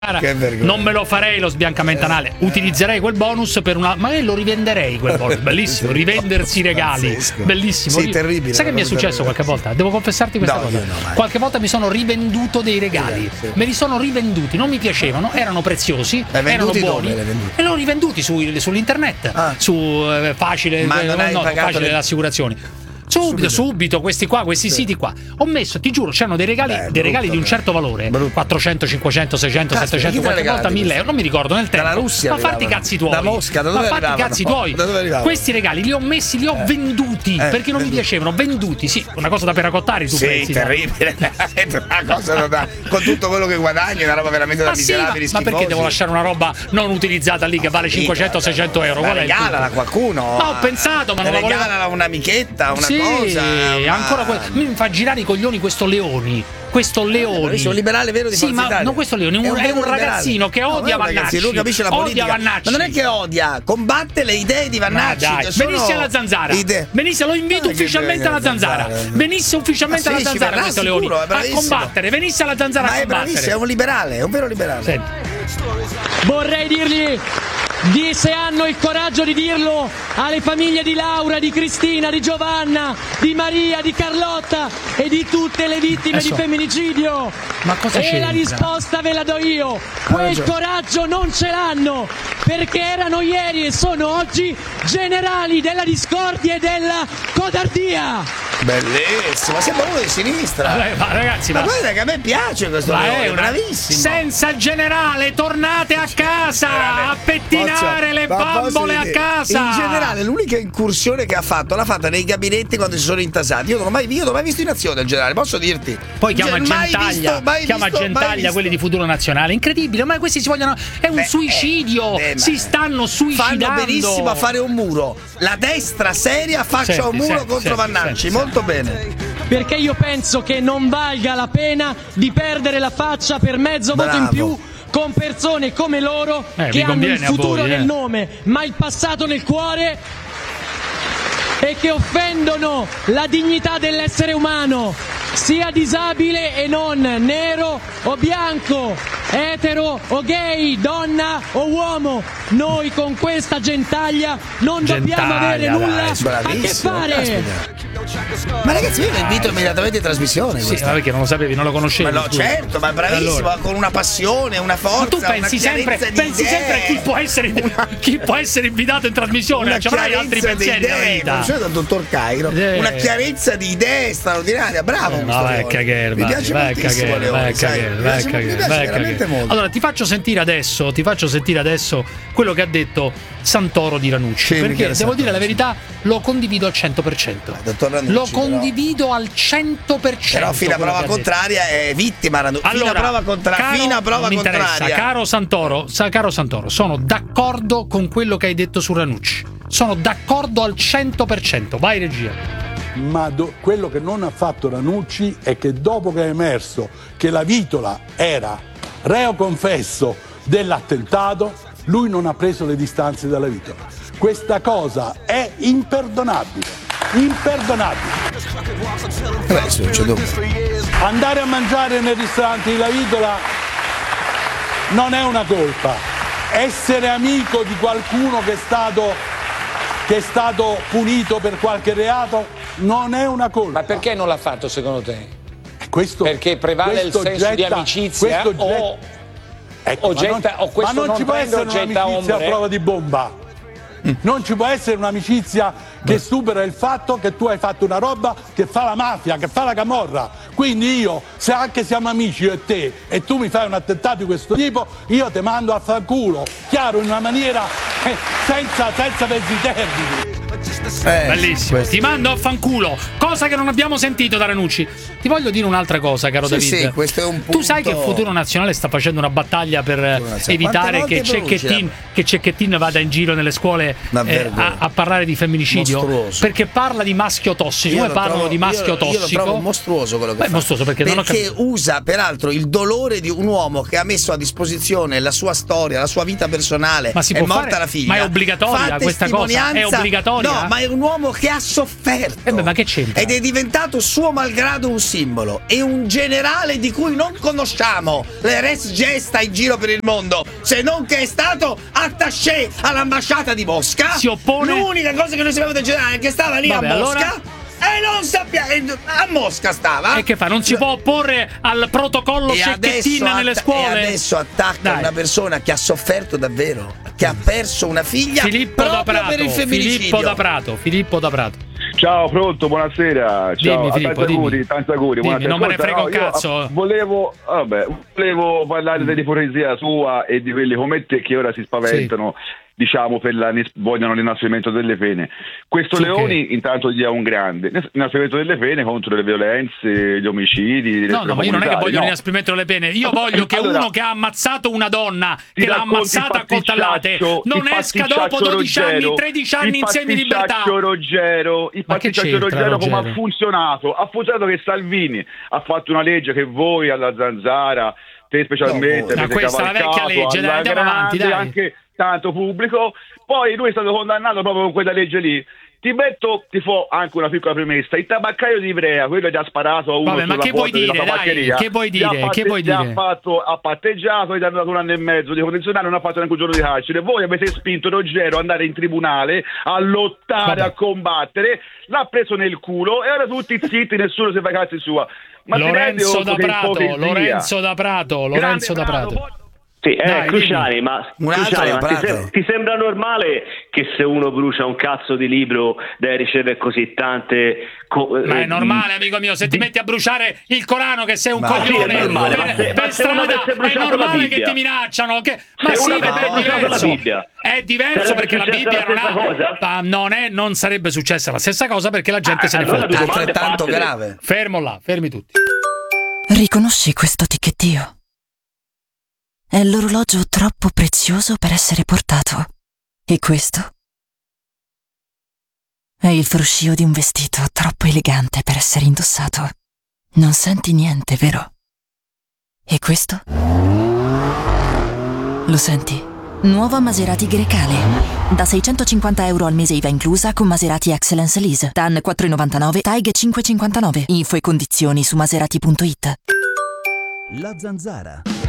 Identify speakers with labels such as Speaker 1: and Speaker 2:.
Speaker 1: Non me lo farei lo sbiancamento anale, utilizzerei quel bonus per una. Magari lo rivenderei quel bonus, bellissimo, rivendersi i regali, bellissimo.
Speaker 2: Sì, terribile.
Speaker 1: Sai che mi è successo qualche volta? Devo confessarti questa cosa. Qualche volta mi sono rivenduto dei regali, me li sono rivenduti, non mi piacevano, erano preziosi, erano buoni e li ho rivenduti sull'internet, su facile, facile le assicurazioni. Subito, questi siti qua. Ho messo, ti giuro, c'erano dei regali di un certo valore, 400, 500, 600, 700, qualche volta 1000 euro, non mi ricordo nel tempo.
Speaker 2: Dalla Russia,
Speaker 1: ma fatti i cazzi tuoi.
Speaker 2: Da Mosca, da dove
Speaker 1: fatti i cazzi tuoi. Questi regali li ho messi, li ho venduti perché non mi piacevano, venduti, sì, una cosa da peracottare tu pensi.
Speaker 2: Sì, terribile. Una cosa da con tutto quello che guadagni, una roba veramente da miserabili,
Speaker 1: ma perché devo lasciare una roba non utilizzata lì che vale 500, 600 euro?
Speaker 2: Regalala a qualcuno.
Speaker 1: Ma ho pensato, ma non la volevo.
Speaker 2: Regalala un'amichetta, una cosa.
Speaker 1: Ancora mi fa girare i coglioni questo Leoni. Questo Leoni.
Speaker 2: È un liberale vero di Forza Italia.
Speaker 1: Ma non questo Leoni, è un ragazzino che odia Vannacci.
Speaker 2: Lui capisce la politica. Ma non è che odia, combatte le idee di Vannacci.
Speaker 1: Venisse alla Zanzara. Venisse, lo invito ufficialmente alla Zanzara. Venisse ufficialmente alla Zanzara questo Leoni. A combattere, venisse alla Zanzara a combattere.
Speaker 2: Ma è bravissimo, è un liberale, è un vero liberale.
Speaker 1: Senti.
Speaker 3: Vorrei dirgli se hanno il coraggio di dirlo alle famiglie di Laura, di Cristina, di Giovanna, di Maria, di Carlotta e di tutte le vittime di femminicidio.
Speaker 1: Ma cosa c'è?
Speaker 3: E la risposta ve la do io. Quel coraggio non ce l'hanno perché erano ieri e sono oggi generali della discordia e della codardia.
Speaker 2: Bellissimo, sembra uno di sinistra.
Speaker 1: Ma ragazzi,
Speaker 2: ma guarda che a me piace questo Leoni, bravissimo.
Speaker 1: Senza il generale tornate a casa a pettinare le bambole a casa.
Speaker 2: In generale l'unica incursione che ha fatto l'ha fatta nei gabinetti quando si sono intasati. Io non ho mai visto in azione il generale, posso dirti.
Speaker 1: Poi chiama Gentaglia quelli di Futuro Nazionale. Incredibile, ma questi si vogliono. È un suicidio. Si stanno suicidando.
Speaker 2: Fanno benissimo a fare un muro. La destra seria faccia un muro contro Vannacci. Molto bene.
Speaker 3: Perché io penso che non valga la pena di perdere la faccia per mezzo voto in più con persone come loro che hanno il futuro nel nome ma il passato nel cuore e che offendono la dignità dell'essere umano, sia disabile e non, nero o bianco, etero o gay, donna o uomo. Noi con questa Gentaglia non dobbiamo avere nulla a che fare.
Speaker 2: Ma ragazzi, io lo invito immediatamente in trasmissione.
Speaker 1: Sì, ma perché non lo sapevi, non lo conoscevi?
Speaker 2: Ma no, certo, ma bravissimo, con una passione, una forza.
Speaker 1: Ma tu pensi sempre a chi può essere invitato in trasmissione, ci avrai altri pensieri nella vita.
Speaker 2: Non c'è dal dottor Cairo, una chiarezza di idee straordinaria, bravo.
Speaker 1: No, vai a cagare,
Speaker 2: mi piace moltissimo Leoni,
Speaker 1: veramente molto. Allora ti faccio sentire adesso quello che ha detto Santoro di Ranucci, perché devo dire la verità, lo condivido al 100%. Lo condivido al 100%.
Speaker 2: Però fino a prova contraria è vittima Ranucci.
Speaker 1: Allora,
Speaker 2: fino a prova contraria.
Speaker 1: Caro Santoro, sono d'accordo con quello che hai detto su Ranucci. Sono d'accordo al 100%. Vai regia.
Speaker 4: Ma quello che non ha fatto Ranucci è che dopo che è emerso che la Vitola era reo confesso dell'attentato, lui non ha preso le distanze dalla Vitola. Questa cosa è imperdonabile. Andare a mangiare nel ristorante di La Vitola non è una colpa. Essere amico di qualcuno che è stato punito per qualche reato non è una colpa.
Speaker 5: Ma perché non l'ha fatto secondo te?
Speaker 4: Perché
Speaker 5: prevale il senso di amicizia
Speaker 4: ma non ci può essere un'amicizia a prova di bomba. Non ci può essere un'amicizia che supera il fatto che tu hai fatto una roba che fa la mafia, che fa la camorra. Quindi io, se anche siamo amici io e te, e tu mi fai un attentato di questo tipo, io ti mando a fanculo, chiaro, in una maniera senza pezzi termini.
Speaker 1: Bellissimo, ti mando a fanculo, cosa che non abbiamo sentito da Ranucci. Ti voglio dire un'altra cosa, caro David.
Speaker 2: Sì, questo è un punto.
Speaker 1: Tu sai che il Futuro Nazionale sta facendo una battaglia per evitare che Cecchettin vada in giro nelle scuole a parlare di femminicidio, mostruoso. Perché parla di maschio tossico. Come parlano di maschio tossico? Io lo trovo
Speaker 2: mostruoso quello che fa.
Speaker 1: Mostruoso perché
Speaker 2: usa peraltro il dolore di un uomo che ha messo a disposizione la sua storia, la sua vita personale.
Speaker 1: Ma si
Speaker 2: è
Speaker 1: può
Speaker 2: morta
Speaker 1: fare?
Speaker 2: la figlia.
Speaker 1: Ma è obbligatoria questa cosa? È obbligatoria?
Speaker 2: No, ma è un uomo che ha sofferto.
Speaker 1: Ma che c'entra?
Speaker 2: Ed è diventato suo malgrado un simbolo. È un generale di cui non conosciamo le res gesta in giro per il mondo, se non che è stato attaché all'ambasciata di Mosca.
Speaker 1: Si oppone.
Speaker 2: L'unica cosa che noi sappiamo del generale è che stava lì a Mosca.
Speaker 1: Allora...
Speaker 2: E non sappiamo, a Mosca stava.
Speaker 1: E che fa? Non si può opporre al protocollo cecchettina nelle scuole?
Speaker 2: E adesso attacca una persona che ha sofferto davvero, che ha perso una figlia
Speaker 1: Filippo da Prato,
Speaker 2: per il femminicidio.
Speaker 1: Filippo da Prato.
Speaker 6: Ciao, pronto, buonasera. Ciao,
Speaker 1: dimmi, Filippo,
Speaker 6: tanti auguri.
Speaker 1: Non me ne frega un cazzo.
Speaker 6: Volevo parlare dell'ipocrisia sua e di quelli come te che ora si spaventano. Diciamo vogliono l'inasprimento delle pene. Questo Leoni intanto gli è un grande l'inasprimento delle pene contro le violenze, gli omicidi.
Speaker 1: No, ma io non è che voglio l'inasprimento delle pene, io voglio che uno che ha ammazzato una donna, che l'ha ammazzata a coltellate, non esca dopo 12 anni, 13 anni in semi-libertà.
Speaker 6: Il pasticciaccio Ruggero come ha funzionato? Ha funzionato che Salvini ha fatto una legge che voi alla Zanzara, te specialmente, avete
Speaker 1: questa è la vecchia legge, dai, andiamo avanti, dai.
Speaker 6: Anche tanto pubblico, poi lui è stato condannato proprio con quella legge lì. Ti fo anche una piccola premessa: il tabaccaio di Ivrea, quello che ha sparato a uno sulla porta della tabaccheria,
Speaker 1: che vuoi dire?
Speaker 6: Ha patteggiato, gli ha dato 1 anno e mezzo di condizionale, non ha fatto neanche un giorno di carcere. Voi avete spinto Ruggero ad andare in tribunale a lottare, a combattere, l'ha preso nel culo e ora tutti zitti, nessuno si fa cazzi sua. Ma
Speaker 1: Lorenzo da Prato.
Speaker 7: Sì, Cruciani, ma ti sembra normale che se uno brucia un cazzo di libro deve ricevere così tante...
Speaker 1: ma è normale, amico mio, se ti metti a bruciare il Corano che sei un coglione,
Speaker 7: è normale,
Speaker 1: per strada, è normale che ti minacciano. È diverso perché la Bibbia non sarebbe successa la stessa cosa perché la gente se ne fotte.
Speaker 2: È altrettanto grave.
Speaker 1: Fermi tutti.
Speaker 8: Riconosci questo ticchettio? È l'orologio troppo prezioso per essere portato. E questo? È il fruscio di un vestito troppo elegante per essere indossato. Non senti niente, vero? E questo? Lo senti? Nuova Maserati Grecale. Da €650 al mese IVA inclusa con Maserati Excellence Lease. TAN 4,99, TAIG 5,59. Info e condizioni su maserati.it.
Speaker 9: La Zanzara.